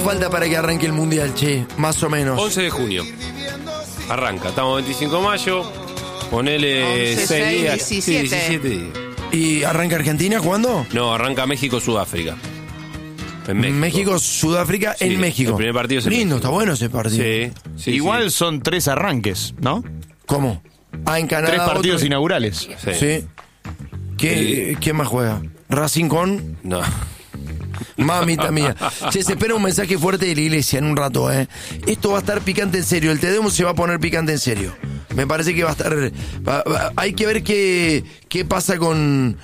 falta para que arranque el Mundial, che? Más o menos. 11 de junio. Arranca. Estamos 25 de mayo. Ponele 11, 6 días. 17. Sí, 17 días. ¿Y arranca Argentina cuándo? No, arranca México-Sudáfrica. En México. México-Sudáfrica Sí, en México. el primer partido es en Lindo, México. está bueno ese partido. Sí. Igual sí. son 3 arranques, ¿no? ¿Cómo? En Canadá. 3 partidos otro... inaugurales. Sí. ¿Quién más juega? ¿Racing con? No. Mamita mía. Che, se espera un mensaje fuerte de la iglesia en un rato, ¿eh? Esto va a estar picante en serio. El Te Deum se va a poner picante en serio. Me parece que va a estar... hay que ver qué pasa con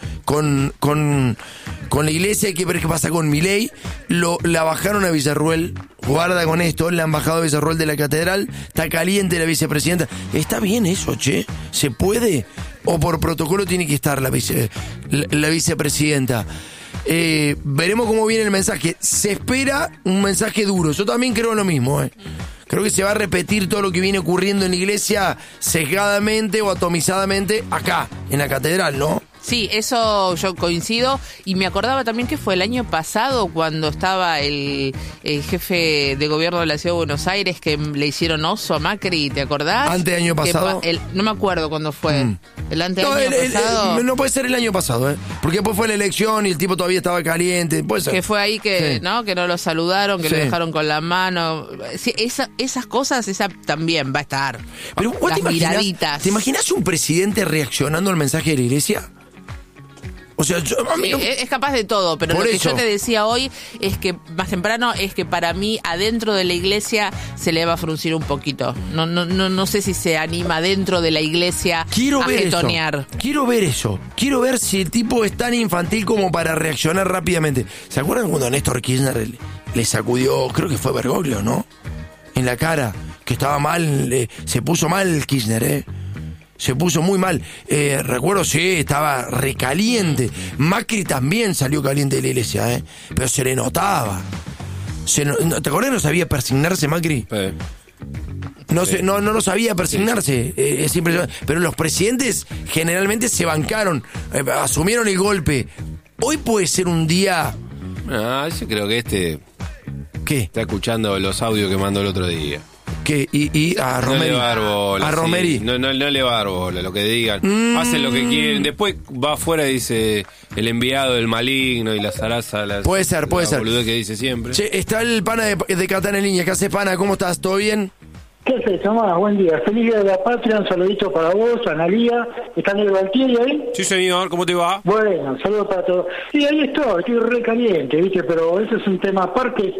la iglesia. Hay que ver qué pasa con Milei. La bajaron a Villarruel. Guarda con esto. La han bajado a Villarruel de la catedral. Está caliente la vicepresidenta. ¿Está bien eso, che? ¿Se puede? ¿O por protocolo tiene que estar la vicepresidenta? Veremos cómo viene el mensaje. Se espera un mensaje duro. Yo también creo lo mismo, Creo que se va a repetir todo lo que viene ocurriendo en la iglesia sesgadamente o atomizadamente acá, en la catedral, ¿no? Sí, eso yo coincido. Y me acordaba también que fue el año pasado cuando estaba el jefe de gobierno de la Ciudad de Buenos Aires que le hicieron oso a Macri, ¿te acordás? ¿Antes del año pasado? No me acuerdo cuándo fue. ¿El antes del año pasado? No puede ser el año pasado, porque después fue la elección y el tipo todavía estaba caliente. Puede ser. Que fue ahí que, Sí. ¿no? Que no lo saludaron, que Sí. lo dejaron con la mano. Sí, esas cosas, esa también va a estar. Pero ¿vos las miraditas. ¿te imaginas un presidente reaccionando al mensaje de la iglesia? O sea, a mí no... Es capaz de todo, pero Por lo que eso. yo te decía hoy es que más temprano es que para mí adentro de la iglesia se le va a fruncir un poquito. No sé si se anima dentro de la iglesia Quiero a ver jetonear. eso. Quiero ver si el tipo es tan infantil como para reaccionar rápidamente. ¿Se acuerdan cuando Néstor Kirchner le sacudió, creo que fue Bergoglio, ¿no? En la cara, que estaba mal, se puso mal Kirchner, Se puso muy mal. Recuerdo, sí, estaba recaliente. Macri también salió caliente de la iglesia, pero se le notaba. ¿Te acuerdas? No sabía persignarse Macri. No sabía persignarse. Es impresionante. Pero los presidentes generalmente se bancaron, asumieron el golpe. Hoy puede ser un día... Yo creo que ¿Qué? está escuchando los audios que mandó el otro día. ¿Qué? Y a Romeri. No le va a dar bola. A Romeri. Sí. No le va a dar bola, lo que digan. Hacen lo que quieren. Después va afuera y dice el enviado del maligno y la zaraza. Puede ser. La boludez que dice siempre. Che, está el pana de Catán en línea. ¿Qué haces, pana? ¿Cómo estás? ¿Todo bien? ¿Qué haces, Tomás? Buen día. Feliz Día de la Patria. Un saludito para vos, Analía. ¿Está en el Valtieri ahí? Sí, señor. ¿Cómo te va? Bueno, un saludo para todos. Sí, ahí estoy re caliente, ¿viste? Pero eso es un tema aparte.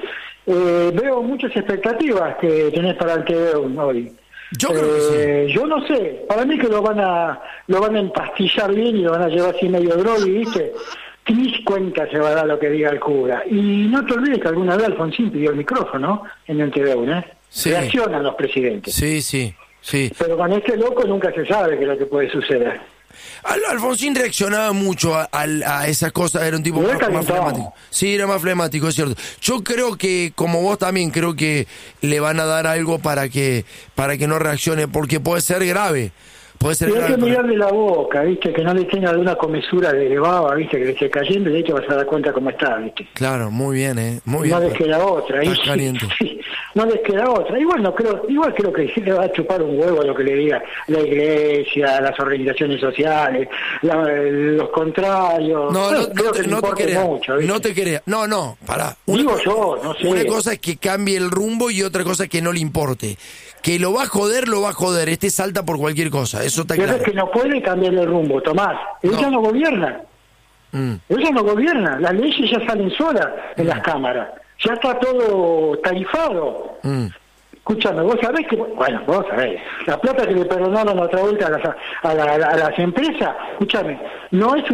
Veo muchas expectativas que tenés para el Te Deum hoy. Yo creo que sí. Yo no sé. Para mí que lo van a empastillar bien y lo van a llevar así medio drogue, ¿viste? Ni cuenta se va a dar lo que diga el cura. Y no te olvides que alguna vez Alfonsín pidió el micrófono en el Te Deum, Sí. Reaccionan los presidentes. Sí. Pero con este loco nunca se sabe qué es lo que puede suceder. Alfonsín reaccionaba mucho a esas cosas, era un tipo más flemático. Sí, era más flemático, es cierto. Yo creo que, como vos también, creo que le van a dar algo para que no reaccione, porque puede ser grave. Puede ser Hay grave. que mirarle la boca, ¿viste? Que no le tenga alguna comesura de baba, ¿viste? Que le esté cayendo y de hecho vas a dar cuenta cómo está, ¿viste? Claro, muy bien, muy bien. No les queda otra. Está caliente. Sí, no les queda otra. Igual creo que sí le va a chupar un huevo a lo que le diga la iglesia, las organizaciones sociales, los contrarios. Creo que no te creas. Mucho, ¿viste? No te creas. No, pará. Digo yo, no sé. Una cosa es que cambie el rumbo y otra cosa es que no le importe. Que lo va a joder. Este salta por cualquier cosa, eso está Pero claro. es que no puede cambiar el rumbo, Tomás. Ella no gobierna. Ella no gobierna. Las leyes ya salen solas en las cámaras. Ya está todo tarifado. Escúchame, vos sabés que... Bueno, vos sabés. La plata que le perdonaron otra vuelta a las empresas, escúchame, no es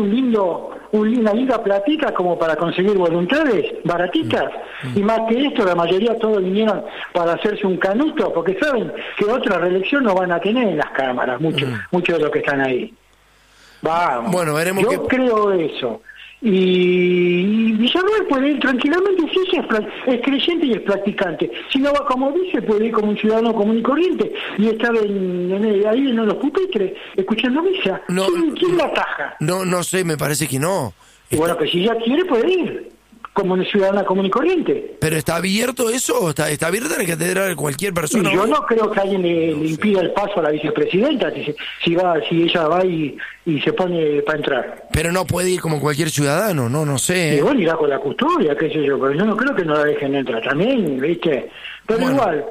una linda platita como para conseguir voluntades baratitas. Y más que esto, la mayoría todos vinieron para hacerse un canuto, porque saben que otra reelección no van a tener en las cámaras, muchos de los que están ahí. Vamos. Bueno, veremos. Yo creo eso. Y Villarruel puede ir tranquilamente, sí, es creyente y es practicante. Si no va como dice, puede ir como un ciudadano común y corriente y estar ahí en los pupitres, escuchando misa. ¿Quién la ataja? No sé, me parece que no. Y bueno, que si ya quiere, puede ir. como una ciudadana común y corriente. ¿Pero está abierto eso? ¿Está abierta la catedral a cualquier persona? Y yo no creo que alguien le impida el paso a la vicepresidenta si ella va y se pone para entrar. Pero no puede ir como cualquier ciudadano, no sé. Y bueno, irá con la custodia, qué sé yo, pero yo no creo que no la dejen entrar también, ¿viste? Pero bueno. Igual,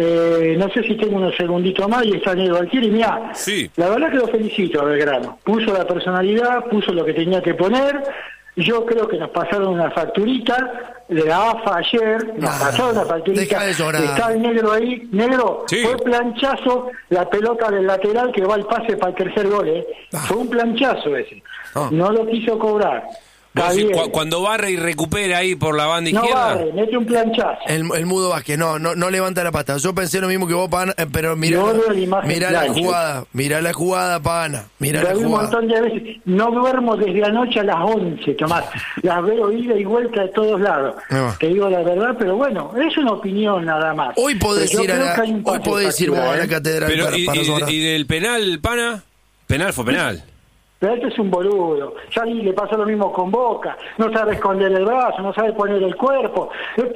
no sé si tengo unos segunditos más y está Negro Altieri. Mirá, Sí. la verdad que lo felicito a Belgrano. Puso la personalidad, puso lo que tenía que poner. Yo creo que nos pasaron una facturita de la AFA ayer, nos pasaron una facturita. Deja de llorar. Está el Negro ahí. Negro, Sí. fue planchazo la pelota del lateral que va al pase para el tercer gol, Fue un planchazo ese. No lo quiso cobrar. Está bien. Cuando barre y recupera ahí por la banda No izquierda. barre, mete un planchazo. El Mudo Vázquez, no levanta la pata. Yo pensé lo mismo que vos, Pana, pero Yo veo la imagen mirá la plancha. jugada, Pana. Mirá la Lo vi un jugada. montón de veces. No duermo desde anoche a las 11, Tomás. Las veo ida y vuelta de todos lados. Ah. Te digo la verdad, pero bueno, es una opinión nada más. Hoy podés Pero yo ir a creo la, que hay un hoy pase podés ir vos factura, a la catedral Pero, para llorar. y del penal, Pana, penal fue penal. Pero este es un boludo. Ya le pasa lo mismo con Boca. No sabe esconder el brazo, no sabe poner el cuerpo.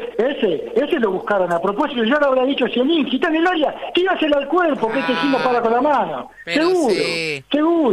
Ese lo buscaron a propósito. Yo le habría dicho, Cielín, si está en el área, tíraselo al cuerpo, que este sí no para con la mano. Pero Seguro, sí.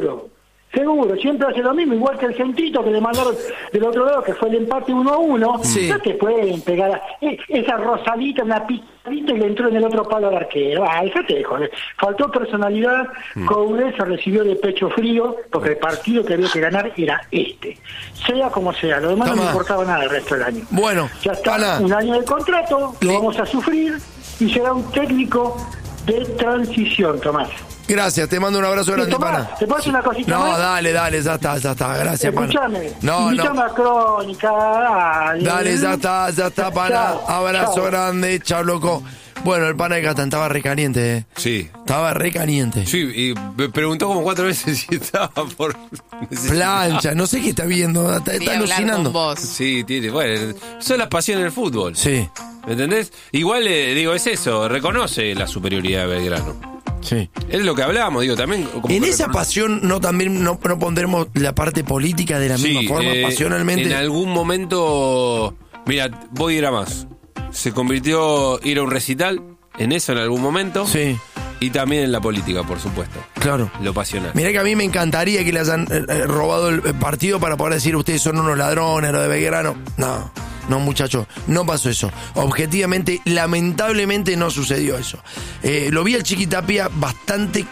seguro. Siempre hace lo mismo, igual que el centito que le mandaron del otro lado, que fue el empate 1-1. Sí. No te pueden pegar esa rosadita, una picadita y le entró en el otro palo al arquero. Déjate, joder. Faltó personalidad. Coudet se recibió de pecho frío, porque el partido que había que ganar era este. Sea como sea, lo demás no Tomá. me importaba nada el resto del año. Bueno, Ya está, Pana. un año de contrato, lo vamos a sufrir y será un técnico de transición, Tomás. Gracias, te mando un abrazo grande, Tomás, Pana. ¿te puedo decir una cosita No, más? dale, ya está, gracias, Pana. Escuchame, No, invítame a Crónica, Dale, ya está, Pana. Chao, Abrazo chao. grande, chao, loco. Bueno, el Pana de Catán estaba re caliente, Sí. Estaba re caliente. Sí, y me preguntó como 4 veces si estaba por Plancha, no sé qué está viendo, está Sí, hablar alucinando. con vos. Sí, tiene, bueno, son las pasiones del fútbol. Sí, ¿Me entendés? Igual, digo, es eso, reconoce la superioridad de Belgrano. sí. Es lo que hablábamos, digo, también. Como En que esa pasión no también no pondremos la parte política de la misma forma, pasionalmente. En algún momento, mira, voy a ir a más. Se convirtió ir a un recital en eso en algún momento. Sí, Y también en la política, por supuesto. claro. Lo pasional. Mirá que a mí me encantaría que le hayan robado el partido para poder decir ustedes son unos ladrones, lo de Belgrano. No, muchachos, no pasó eso. Objetivamente, lamentablemente no sucedió eso. Lo vi al Chiquitapia bastante,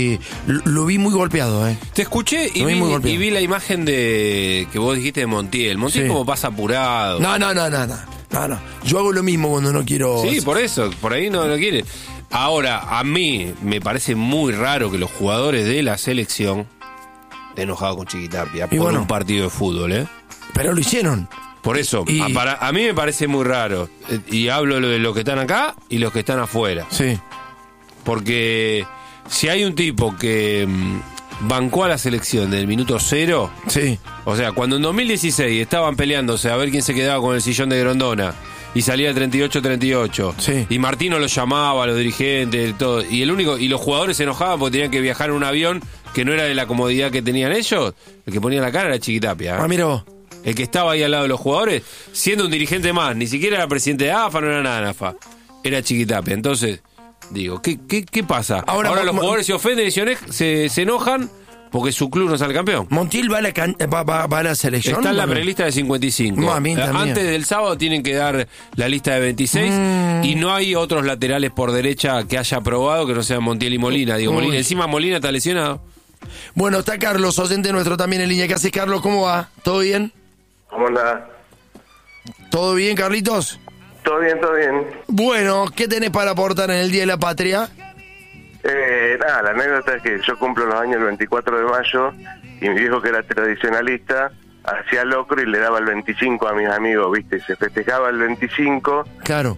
lo vi muy golpeado. Te escuché y Lo vi muy vi, golpeado. y vi la imagen de que vos dijiste de Montiel. Montiel Sí. como pasa apurado. No. Yo hago lo mismo cuando no quiero... Sí, por eso, por ahí no lo quiere. Ahora, a mí me parece muy raro que los jugadores de la selección estén enojados con Chiquitapia por bueno. un partido de fútbol, ¿eh? Pero lo hicieron. Por eso, Y- a mí me parece muy raro. Y hablo de los que están acá y los que están afuera. Sí. Porque si hay un tipo que bancó a la selección del minuto 0, Sí. o sea, cuando en 2016 estaban peleándose a ver quién se quedaba con el sillón de Grondona y salía 38-38, Sí. y Martino lo llamaba a los dirigentes, todo, y los jugadores se enojaban porque tenían que viajar en un avión que no era de la comodidad que tenían ellos, el que ponía la cara era Chiquitapia, ¿eh? Ah, mira vos. El que estaba ahí al lado de los jugadores, siendo un dirigente más, ni siquiera era presidente de AFA, no era nada de AFA, era Chiquitapia. Entonces, digo, ¿qué pasa? Ahora, Los jugadores se ofenden y se enojan porque su club no sale campeón. Montiel va a la selección. Está en la Bueno. prelista de 55. Mamita mía. Antes del sábado tienen que dar la lista de 26 y no hay otros laterales por derecha que haya aprobado que no sean Montiel y Molina. Digo, Uy. Molina, encima Molina está lesionado. Bueno, está Carlos, oyente nuestro también en línea. ¿Qué haces, Carlos? ¿Cómo va? ¿Todo bien? ¿Cómo andás? ¿Todo bien, Carlitos? Todo bien, todo bien. Bueno, ¿qué tenés para aportar en el Día de la Patria? Nada, la anécdota es que yo cumplo los años el 24 de mayo y mi viejo, que era tradicionalista, hacía locro y le daba el 25 a mis amigos, ¿viste? Se festejaba el 25 Claro.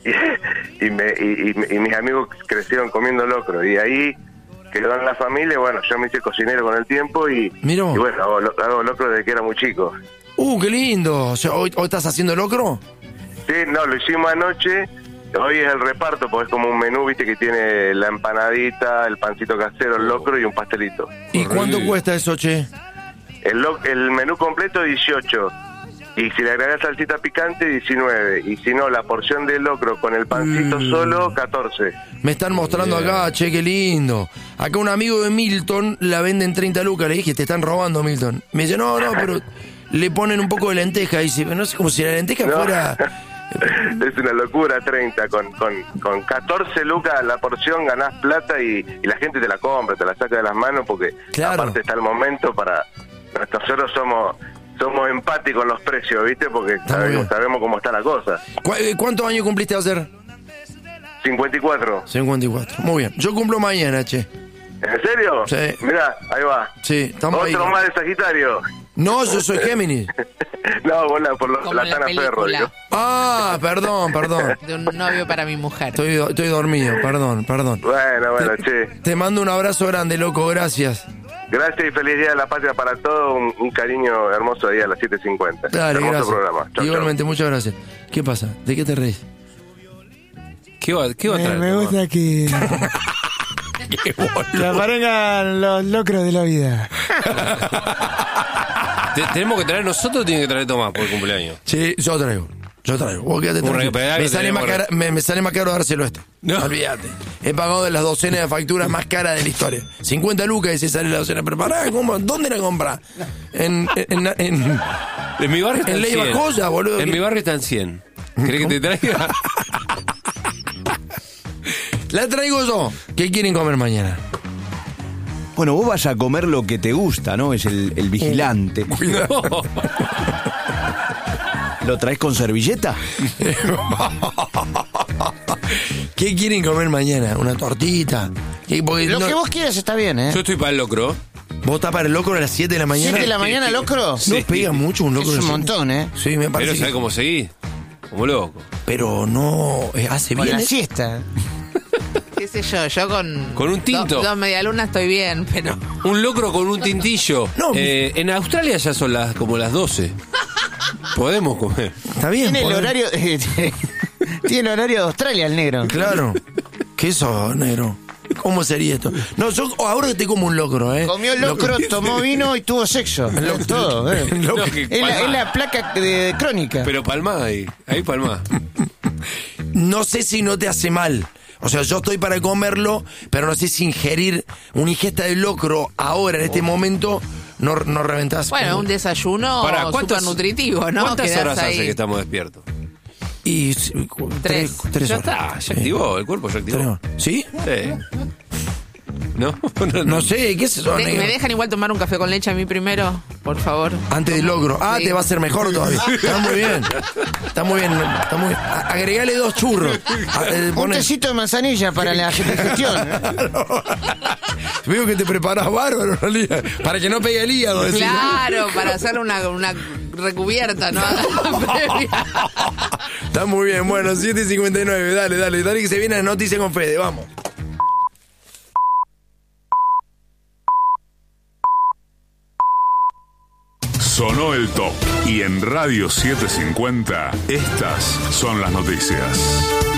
y mis amigos crecieron comiendo locro y ahí quedó en la familia. Bueno, yo me hice cocinero con el tiempo y Miró. bueno, hago locro desde que era muy chico. Qué lindo. O sea, ¿hoy estás haciendo locro? Sí, no, lo hicimos anoche. Hoy es el reparto, porque es como un menú, viste, que tiene la empanadita, el pancito casero, el locro y un pastelito. ¿Y cuánto cuesta eso, che? El menú completo 18. Y si le agregás salsita picante, 19. Y si no, la porción de locro con el pancito solo, 14. Me están mostrando acá, che, qué lindo. Acá un amigo de Milton la vende en 30 lucas. Le dije, te están robando, Milton. Me dice, no, pero le ponen un poco de lenteja. Y dice, no sé, como si la lenteja fuera... Es una locura, 30. Con 14 lucas la porción ganás plata y la gente te la compra, te la saca de las manos porque aparte está el momento para... Nosotros somos empáticos en los precios, ¿viste? Porque sabemos cómo está la cosa. ¿Cuántos años cumpliste ayer? 54. 54, muy bien. Yo cumplo mañana, che. ¿En serio? Sí. Mirá, ahí va. Sí, estamos ahí. Otro más de Sagitario. No, yo soy Géminis. No, vos por la Tana Ferro, digo. Ah, perdón. De un novio para mi mujer. Estoy dormido, perdón. Bueno, che. Te mando un abrazo grande, loco, gracias. Gracias y feliz Día de la Patria para todos. Un cariño hermoso día a las 7:50. Dale, hermoso gracias. programa. Chau, igualmente, muchas gracias. ¿Qué pasa? ¿De qué te reís? ¿Qué va a traer? Me gusta que... Qué boludo. que aparezcan los locros de la vida. ¿Tenemos que traer nosotros o tiene que traer Tomás por el cumpleaños? Sí, yo traigo. Vos quédate tranquilo. Me sale más caro dárselo a este. No. Olvídate. He pagado de las docenas de facturas más caras de la historia. 50 lucas y se sale la docena preparada. ¿Dónde la compras? En mi barrio están en Ley 100. Bajoya, boludo. En mi barrio están 100. ¿Querés que te traiga? La traigo yo. ¿Qué quieren comer mañana? Bueno, vos vas a comer lo que te gusta, ¿no? Es el vigilante. No. ¿Lo traes con servilleta? ¿Qué quieren comer mañana? ¿Una tortita? Lo que vos quieras está bien, ¿eh? Yo estoy para el locro. ¿Vos estás para el locro a las 7 de la mañana? 7 de la mañana, locro. No pega mucho un locro. Es un así. montón, ¿eh? Sí, me parece. Pero ¿sabés cómo seguís? Como loco. Pero no hace Con bien. la siesta. ¿Qué sé yo Con un tinto. Dos medialunas estoy bien, pero... Un locro con un tintillo. No. En Australia ya son como las 12. Podemos comer. Está bien. Tiene el podemos. horario... Tiene el horario de Australia el negro. Claro. ¿Qué eso, negro? ¿Cómo sería esto? No, yo ahora estoy como un locro, ¿eh? Comió locro, tomó vino y tuvo sexo. Todo, ¿eh? No, que Es la placa de crónica. Pero palmá ahí palmá. No sé si no te hace mal. O sea, yo estoy para comerlo, pero no sé si ingerir una ingesta de locro ahora, en este momento, no reventás. Bueno, un desayuno súper nutritivo, ¿no? ¿Cuántas Quedás horas ahí. hace que estamos despiertos? Y Tres. tres Ya horas. está, ya activó, el cuerpo ya activó. ¿Sí? Sí. ¿No? No sé, ¿qué es eso, negro? ¿Me dejan igual tomar un café con leche a mí primero? Por favor. Antes del locro. Ah, Sí. te va a hacer mejor todavía. Está muy bien. Está muy bien. Agregale 2 churros. Un tecito de manzanilla para la digestión. Veo que te preparas bárbaro, Lía. Para que no pegue el hígado. decís. Claro, para hacer una recubierta, ¿no? Previa. Está muy bien. Bueno, 7:59. Dale que se viene la noticia con Fede. Vamos. Sonó el top y en Radio 750 estas son las noticias.